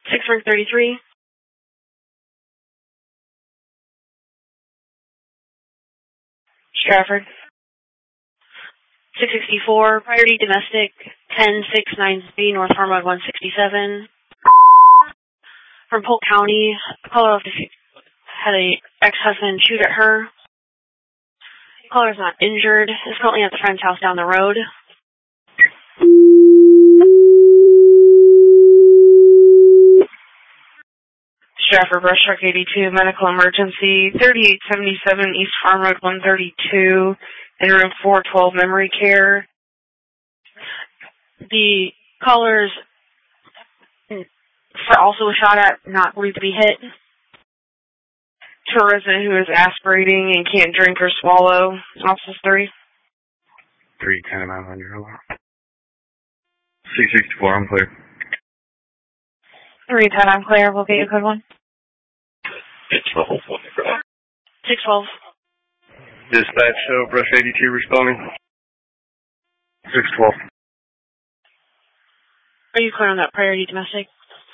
633. Stratford. 664, priority domestic, 10693 North Farm Road 167. From Polk County, caller had a ex-husband shoot at her. Caller's not injured, is currently at the friend's house down the road. Stratford Brush Truck 82, medical emergency, 3877 East Farm Road 132, in room 412 memory care. The caller's also was shot at, not believed to be hit. To a resident who is aspirating and can't drink or swallow. Officers 3. 310 on your alarm. 664, I'm clear. 310, I'm clear. We'll get you a good one. 612. Dispatch, Brush 82 responding. 612. Are you clear on that priority domestic?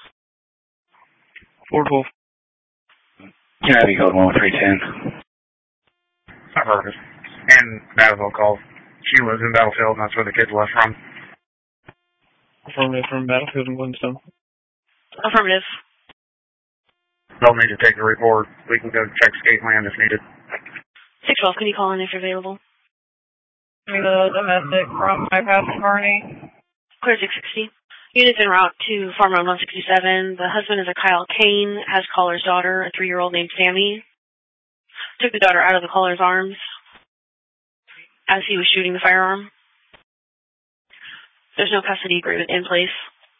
412. Yeah, you code 11310. I've heard it. And Battlefield called. She lives in Battlefield, and that's where the kids left from. Affirmative from Battlefield and Glenstone. Affirmative. They'll need to take the report. We can go check skate land if needed. 612, can you call in if you're available? The domestic from my past attorney. Clear 660. Units en route to Farm Road 167. The husband is a Kyle Kane, has caller's daughter, a 3-year-old named Sammy. Took the daughter out of the caller's arms as he was shooting the firearm. There's no custody agreement in place.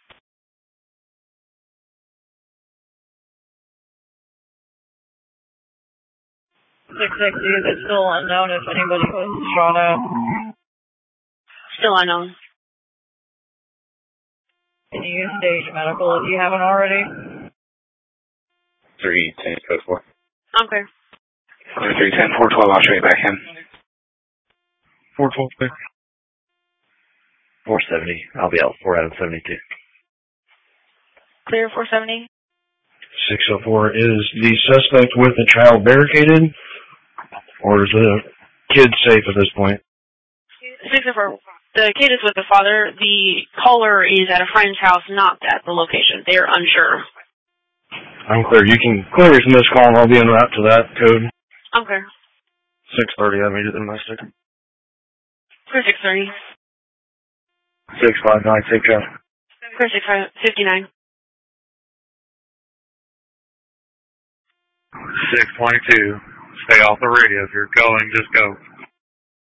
.660, it's still unknown if anybody was shot at. Still unknown. Can you use stage medical if you haven't already? 310, code 4. I'm clear. 310, 412, I'll straight back in. 412, clear. 470, I'll be out 4 out of 72. Clear 470. 604, is the suspect with the child barricaded? Or is the kid safe at this point? 604. The kid is with the father. The caller is at a friend's house, not at the location. They are unsure. I'm clear. You can clear from this call and I'll be en route to that code. I'm clear. 630, I made it domestic. Clear 630. 659, take care. Clear 659. 622. Stay off the radio. If you're going, just go.